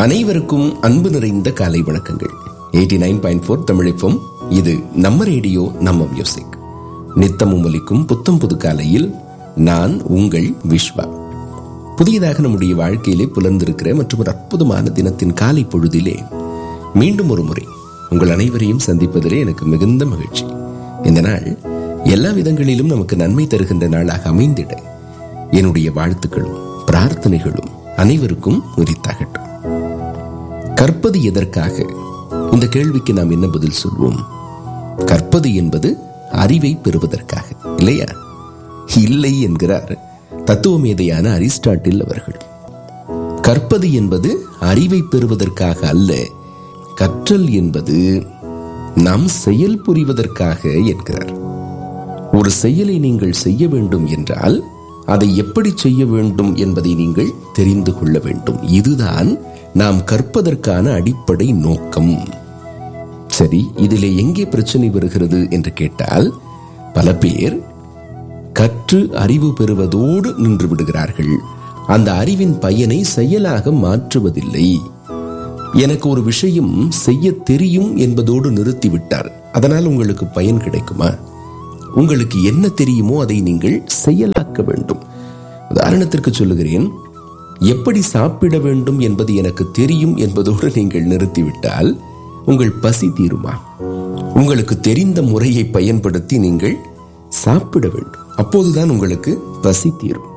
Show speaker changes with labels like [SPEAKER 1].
[SPEAKER 1] அனைவருக்கும் அன்பு நிறைந்த காலை வணக்கங்கள். 89.4 தமிழ் FM. இது நம்ம ரேடியோ, நம்ம மியூசிக். நித்தமும் ஒலிக்கும் புத்தம் புது காலையில் நான் உங்கள் விஸ்வா. புதியதாக நம்முடைய வாழ்க்கையிலே புலர்ந்திருக்கிற மற்றும் ஒரு அற்புதமான தினத்தின் காலை பொழுதிலே மீண்டும் ஒரு முறை உங்கள் அனைவரையும் சந்திப்பதிலே எனக்கு மிகுந்த மகிழ்ச்சி. இந்த நாள் எல்லா விதங்களிலும் நமக்கு நன்மை தருகின்ற நாளாக அமைந்திட என்னுடைய வாழ்த்துக்களும் பிரார்த்தனைகளும் அனைவருக்கும் உரித்தாகட்டும். கற்பது எதற்காக? இந்த கேள்விக்கு நாம் என்ன பதில் சொல்வோம்? கற்பது என்பது அறிவை பெறுவதற்காக, இல்லையா? இல்லை என்கிறார் தத்துவமேதையான அரிஸ்டாட்டில் அவர்கள். கற்பது என்பது அறிவை பெறுவதற்காக அல்ல, கற்றல் என்பது நாம் செயல் புரிவதற்காக என்கிறார். ஒரு செயலை நீங்கள் செய்ய வேண்டும் என்றால் அதை எப்படி செய்ய வேண்டும் என்பதை நீங்கள் தெரிந்து கொள்ள வேண்டும். இதுதான் நாம் கற்பதற்கான அடிப்படை நோக்கம். சரி, இதிலே எங்கே பிரச்சனை வருகிறது என்று கேட்டால், பல பேர் கற்று அறிவு பெறுவதோடு நின்று விடுகிறார்கள். அந்த அறிவின் பயனை செயலாக மாற்றுவதில்லை. எனக்கு ஒரு விஷயம் செய்ய தெரியும் என்பதோடு நிறுத்திவிட்டால் அதனால் உங்களுக்கு பயன் கிடைக்குமா? உங்களுக்கு என்ன தெரியுமோ அதை நீங்கள் செயலாக்க வேண்டும். உதாரணத்திற்கு சொல்லுகிறேன், எப்படி சாப்பிட வேண்டும் என்பது எனக்கு தெரியும் என்பதோடு நீங்கள் நிறுத்திவிட்டால் உங்கள் பசி தீருமா? உங்களுக்கு தெரிந்த முறையை பயன்படுத்தி நீங்கள் சாப்பிட வேண்டும். அப்போதுதான் உங்களுக்கு பசி தீரும்.